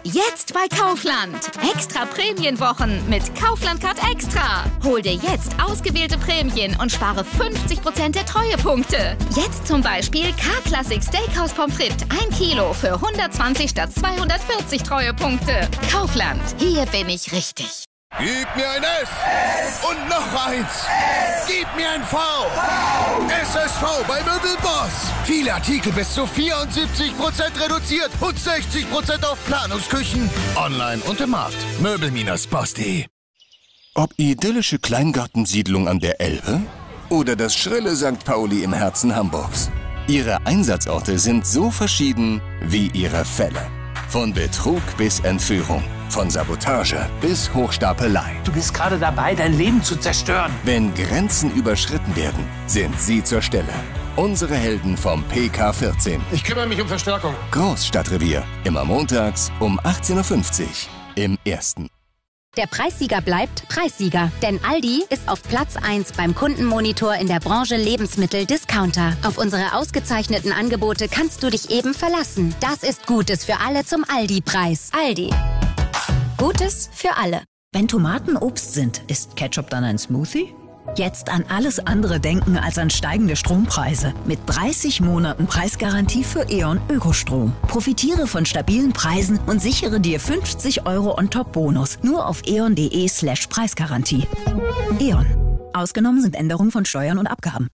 Jetzt bei Kaufland. Extra Prämienwochen mit Kaufland Card Extra. Hol dir jetzt ausgewählte Prämien und spare 50% der Treuepunkte. Jetzt zum Beispiel K-Classic Steakhouse Pommes frites 1 Kilo für 120 statt 240 Treuepunkte. Kaufland. Hier bin ich richtig. Gib mir ein S und noch eins. Gib mir ein V. SSV bei Möbelboss. Viele Artikel bis zu 74% reduziert und 60% auf Planungsküchen. Online und im Markt. Möbel-Boss.de. Ob idyllische Kleingartensiedlung an der Elbe oder das schrille St. Pauli im Herzen Hamburgs. Ihre Einsatzorte sind so verschieden wie ihre Fälle. Von Betrug bis Entführung. Von Sabotage bis Hochstapelei. Du bist gerade dabei, dein Leben zu zerstören. Wenn Grenzen überschritten werden, sind Sie zur Stelle. Unsere Helden vom PK14. Ich kümmere mich um Verstärkung. Großstadtrevier. Immer montags um 18.50 Uhr im Ersten. Der Preissieger bleibt Preissieger, denn Aldi ist auf Platz 1 beim Kundenmonitor in der Branche Lebensmittel-Discounter. Auf unsere ausgezeichneten Angebote kannst du dich eben verlassen. Das ist Gutes für alle zum Aldi-Preis. Aldi. Gutes für alle. Wenn Tomaten Obst sind, ist Ketchup dann ein Smoothie? Jetzt an alles andere denken als an steigende Strompreise. Mit 30 Monaten Preisgarantie für E.ON Ökostrom. Profitiere von stabilen Preisen und sichere dir 50 € on top Bonus. Nur auf eon.de/Preisgarantie. E.ON. Ausgenommen sind Änderungen von Steuern und Abgaben.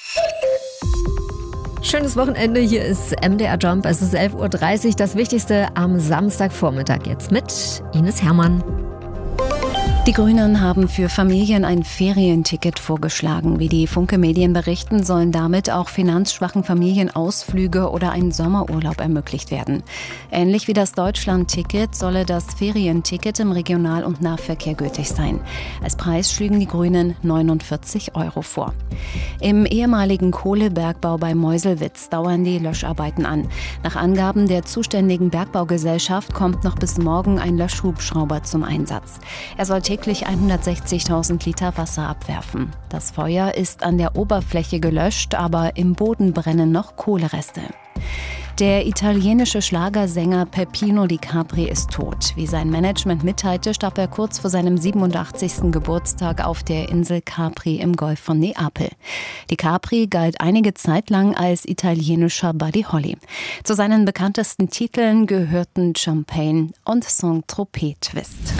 Schönes Wochenende, hier ist MDR Jump. Es ist 11.30 Uhr, das Wichtigste am Samstagvormittag jetzt mit Ines Hermann. Die Grünen haben für Familien ein Ferienticket vorgeschlagen. Wie die Funke Medien berichten, sollen damit auch finanzschwachen Familien Ausflüge oder ein Sommerurlaub ermöglicht werden. Ähnlich wie das Deutschland-Ticket solle das Ferienticket im Regional- und Nahverkehr gültig sein. Als Preis schlagen die Grünen 49 € vor. Im ehemaligen Kohlebergbau bei Meuselwitz dauern die Löscharbeiten an. Nach Angaben der zuständigen Bergbaugesellschaft kommt noch bis morgen ein Löschhubschrauber zum Einsatz. Er soll täglich 160.000 Liter Wasser abwerfen. Das Feuer ist an der Oberfläche gelöscht, aber im Boden brennen noch Kohlereste. Der italienische Schlagersänger Peppino Di Capri ist tot. Wie sein Management mitteilte, starb er kurz vor seinem 87. Geburtstag auf der Insel Capri im Golf von Neapel. Di Capri galt einige Zeit lang als italienischer Buddy Holly. Zu seinen bekanntesten Titeln gehörten Champagne und Saint-Tropez Twist.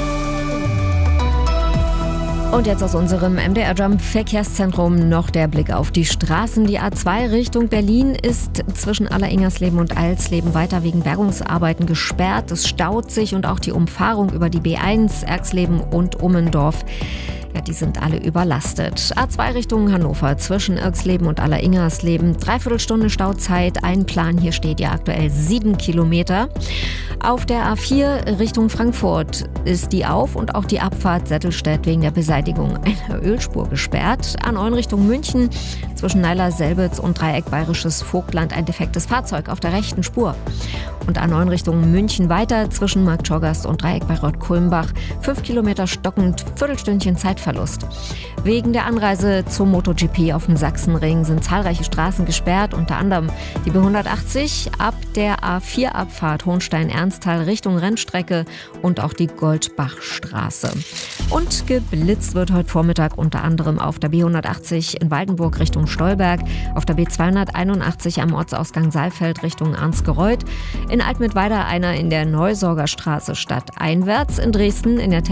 Und jetzt aus unserem MDR Jump Verkehrszentrum noch der Blick auf die Straßen. Die A2 Richtung Berlin ist zwischen Alleringersleben und Eilsleben weiter wegen Bergungsarbeiten gesperrt. Es staut sich und auch die Umfahrung über die B1 Erxleben und Ummendorf. Ja, die sind alle überlastet. A2 Richtung Hannover zwischen Irxleben und Alleringersleben. 3/4 Stunde Stauzeit. Ein Plan hier steht ja aktuell 7 Kilometer. Auf der A4 Richtung Frankfurt ist die Auf- und auch die Abfahrt Settelstedt wegen der Beseitigung einer Ölspur gesperrt. A9 Richtung München zwischen Neiler-Selbitz und Dreieck Bayerisches Vogtland ein defektes Fahrzeug auf der rechten Spur. Und A9 Richtung München weiter zwischen Marktschorgast und Dreieck Bayreuth-Kulmbach. 5 Kilometer stockend, Viertelstündchen Zeitverlust. Wegen der Anreise zum MotoGP auf dem Sachsenring sind zahlreiche Straßen gesperrt, unter anderem die B180 ab der A4-Abfahrt Hohenstein-Ernsthal Richtung Rennstrecke und auch die Goldbachstraße. Und geblitzt wird heute Vormittag unter anderem auf der B180 in Waldenburg Richtung Stolberg, auf der B281 am Ortsausgang Saalfeld Richtung Arnsgereuth, in Altmittweida einer in der Neusorger Straße stadteinwärts, in Dresden in der